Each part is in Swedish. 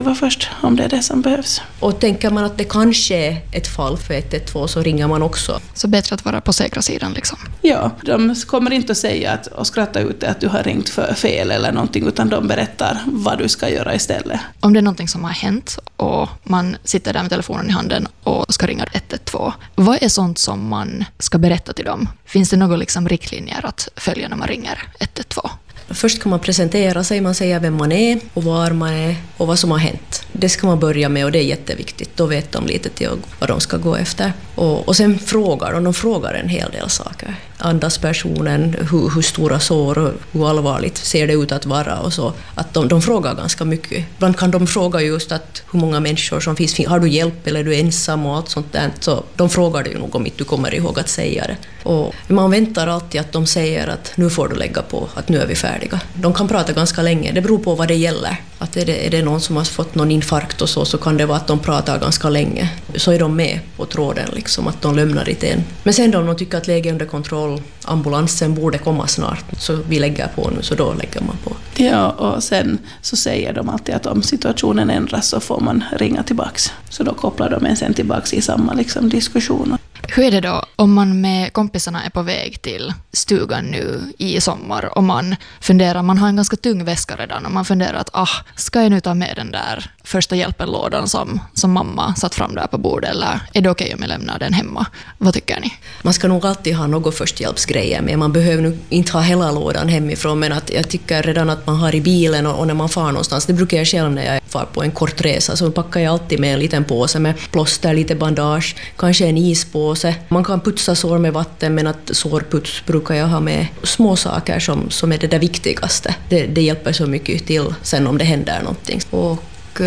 var först om det är det som behövs. Och tänker man att det kanske är ett fall för 112 så ringer man också. Så bättre att vara på säkra sidan liksom. Ja, de kommer inte att säga och skratta ut att du har ringt för fel eller någonting, utan de berättar vad du ska göra istället. Om det är någonting som har hänt och man sitter där med telefonen i handen och ska ringa 112, vad är sånt som man ska berätta till dem? Finns det några liksom riktlinjer att följa när man ringer 112? Först kan man presentera sig, man säger vem man är och var man är och vad som har hänt. Det ska man börja med och det är jätteviktigt. Då vet de lite till vad de ska gå efter. Och sen frågar de frågar en hel del saker. Andas personen, hur stora sår och hur allvarligt ser det ut att vara och så. Att de frågar ganska mycket. Ibland kan de fråga just att hur många människor som finns. Har du hjälp eller är du ensam och allt sånt där. Så de frågar dig nog om inte du kommer ihåg att säga det. Och man väntar alltid att de säger att nu får du lägga på, att nu är vi färdiga. De kan prata ganska länge, det beror på vad det gäller. Att är det någon som har fått någon infarkt och så kan det vara att de pratar ganska länge. Så är de med på tråden, liksom, att de lämnar det en. Men sen om de tycker att läget är under kontroll, ambulansen borde komma snart, så vi lägger på nu, så då lägger man på. Ja, och sen så säger de alltid att om situationen ändras så får man ringa tillbaks. Så då kopplar de en sen tillbaks i samma liksom, diskussion. Hur är det då om man med kompisarna är på väg till stugan nu i sommar och man funderar, man har en ganska tung väska redan och man funderar att ska jag nu ta med den där första hjälpen-lådan som mamma satt fram där på bordet, eller är det okej om jag lämnar den hemma? Vad tycker ni? Man ska nog alltid ha något förstahjälpsgrejer med. Man behöver nog inte ha hela lådan hemifrån, men att jag tycker redan att man har i bilen och när man far någonstans, det brukar jag själv när jag far på en kort resa, så packar jag alltid med en liten påse med plåster, lite bandage, kanske en ispåse. Man kan putsa sår med vatten, men att sårputs brukar jag ha med. Små saker som är det där viktigaste. Det hjälper så mycket till sen om det händer någonting. Och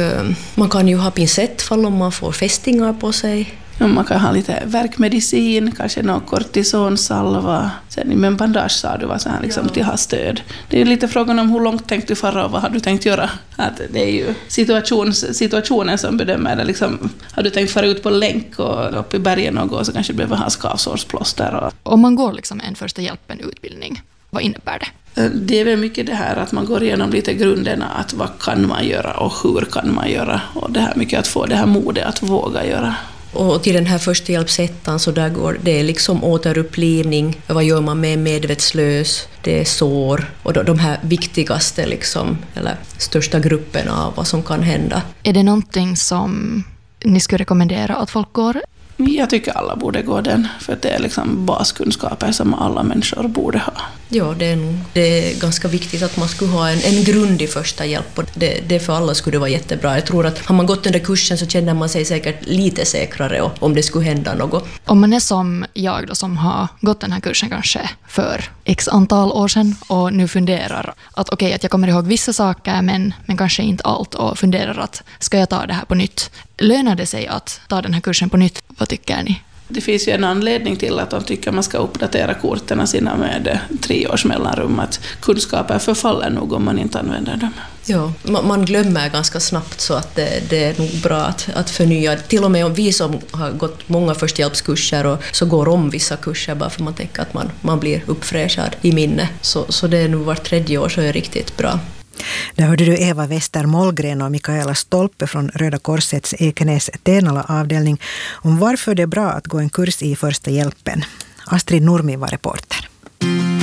man kan ju ha pincett om man får fästingar på sig. Ja, man kan ha lite värkmedicin, kanske någon kortisonsalva. Sen med bandage sa du var så här liksom, till ha stöd. Det är lite frågan om hur långt tänkte du fara och vad har du tänkt göra. Att det är ju situationen som bedömer det. Liksom, har du tänkt fara ut på länk och upp i bergen och gå, så kanske du behöver ha skavsårsplåster. Om man går liksom en första hjälpen-utbildning, vad innebär det? Det är väl mycket det här att man går igenom lite grunderna, att vad kan man göra och hur kan man göra. Och det här mycket att få det här modet att våga göra. Och till den här första hjälpsättan så där går det liksom återupplivning. Vad gör man med medvetslös? Det är sår och de här viktigaste liksom, eller största grupperna av vad som kan hända. Är det någonting som ni skulle rekommendera att folk går? Jag tycker alla borde gå den, för det är liksom baskunskaper som alla människor borde ha. Ja, det är ganska viktigt att man skulle ha en grund i första hjälp, och det för alla skulle vara jättebra. Jag tror att har man gått den där kursen så känner man sig säkert lite säkrare om det skulle hända något. Om man är som jag då, som har gått den här kursen kanske för x antal år sedan och nu funderar att okej, att jag kommer ihåg vissa saker men kanske inte allt, och funderar att ska jag ta det här på nytt? Lönar det sig att ta den här kursen på nytt? Vad tycker ni? Det finns ju en anledning till att de tycker man ska uppdatera korten sina med 3 års mellanrum. Att kunskaper förfaller nog om man inte använder dem. Ja, man glömmer ganska snabbt, så att det är nog bra att förnya. Till och med om vi som har gått många förstahjälpskurser och så går om vissa kurser bara för man tänker att man blir uppfräschad i minne. Så det är nog vart 3:e år så är det riktigt bra. Där hörde du Eva Wester Mollgren och Mikaela Stolpe från Röda Korsets Ekenäs-Tenala-avdelning om varför det är bra att gå en kurs i första hjälpen. Astrid Nurmi var reporter.